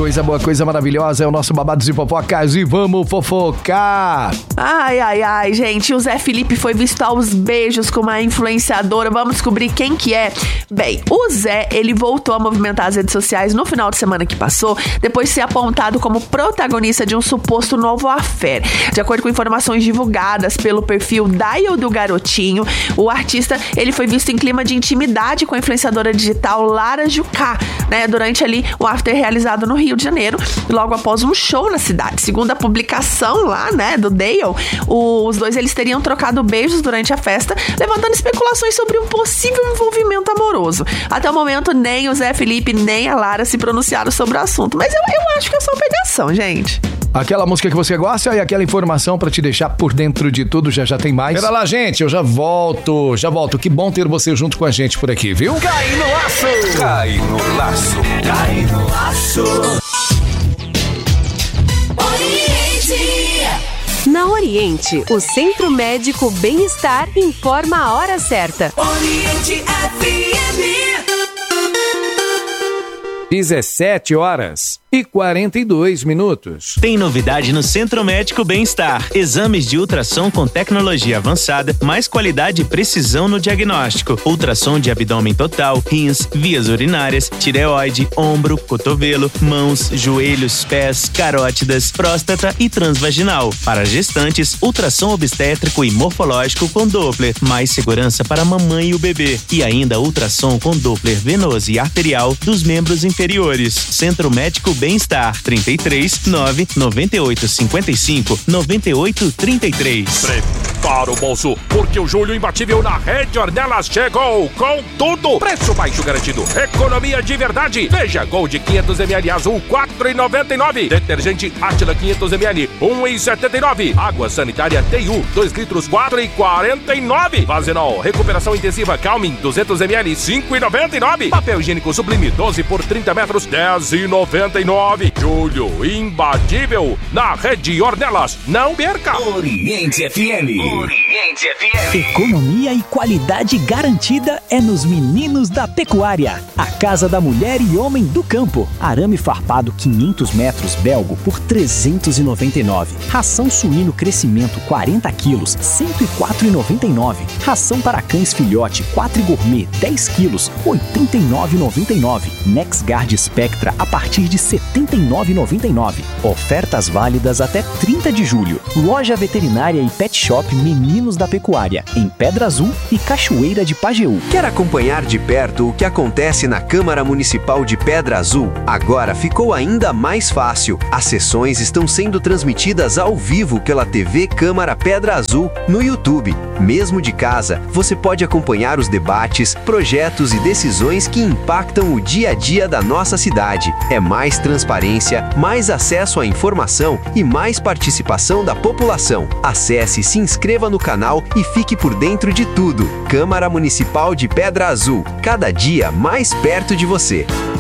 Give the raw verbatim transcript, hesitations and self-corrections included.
coisa boa, coisa maravilhosa. É o nosso Babados e Fofocas e vamos fofocar. Ai, ai, ai, gente. O Zé Felipe foi visto aos beijos com uma influenciadora. Vamos descobrir quem que é. Bem, o Zé, ele voltou a movimentar as redes sociais no final de semana que passou, depois de ser apontado como protagonista de um suposto novo affair. De acordo com informações divulgadas pelo perfil Dial do Garotinho, o artista, ele foi visto em clima de intimidade com a influenciadora digital Lara Jucá, né, durante ali o after realizado no Rio de Janeiro, logo após um show na cidade. Segundo a publicação lá, né, do Dale, os dois eles teriam trocado beijos durante a festa, levantando especulações sobre um possível envolvimento amoroso. Até o momento, nem o Zé Felipe nem a Lara se pronunciaram sobre o assunto, mas eu, eu acho que é só pegação, gente. Aquela música que você gosta e aquela informação pra te deixar por dentro de tudo, já já tem mais. Pera lá, gente, eu já volto, já volto. Que bom ter você junto com a gente por aqui, viu? Cai no laço! Cai no laço! Cai no laço! Oriente! Na Oriente, o Centro Médico Bem-Estar informa a hora certa. Oriente F M. dezessete horas e quarenta e dois minutos. Tem novidade no Centro Médico Bem-Estar. Exames de ultrassom com tecnologia avançada, mais qualidade e precisão no diagnóstico. Ultrassom de abdômen total, rins, vias urinárias, tireoide, ombro, cotovelo, mãos, joelhos, pés, carótidas, próstata e transvaginal. Para gestantes, ultrassom obstétrico e morfológico com Doppler, mais segurança para a mamãe e o bebê. E ainda ultrassom com Doppler venoso e arterial dos membros inferiores. Centro Médico Bem-Estar, trinta e três, nove, noventa e oito, cinquenta e cinco, noventa e oito, trinta e três. Prepara o bolso, porque o julho imbatível na Rede Ornelas chegou com tudo. Preço baixo garantido, economia de verdade. Veja, Gold quinhentos mililitros azul, quatro reais e noventa e nove centavos. Detergente Átila quinhentos mililitros, um real e setenta e nove centavos. Água sanitária T I U, dois litros, quatro reais e quarenta e nove centavos. Vazenol, recuperação intensiva Calmin, duzentos mililitros, cinco reais e noventa e nove centavos. Papel higiênico Sublime, doze por trinta metros, dez reais e noventa e nove centavos. Julho imbatível na Rede Ornelas. Não perca! Oriente F M. Oriente F M. Economia e qualidade garantida é nos Meninos da Pecuária. A Casa da Mulher e Homem do Campo. Arame farpado quinhentos metros belgo por trezentos e noventa e nove. Ração suíno crescimento quarenta quilos, cento e quatro reais e noventa e nove centavos. Ração para cães filhote quatro gourmet dez quilos, oitenta e nove reais e noventa e nove centavos. NexGuard Spectra a partir de setenta e nove reais e noventa e nove centavos. Ofertas válidas até trinta de julho. Loja Veterinária e Pet Shop Meninos da Pecuária, em Pedra Azul e Cachoeira de Pajeú. Quer acompanhar de perto o que acontece na Câmara Municipal de Pedra Azul? Agora ficou ainda mais fácil. As sessões estão sendo transmitidas ao vivo pela T V Câmara Pedra Azul no YouTube. Mesmo de casa, você pode acompanhar os debates, projetos e decisões que impactam o dia a dia da nossa cidade. É mais transparência, mais acesso à informação e mais participação da população. Acesse, se inscreva no canal e fique por dentro de tudo. Câmara Municipal de Pedra Azul, cada dia mais perto de você.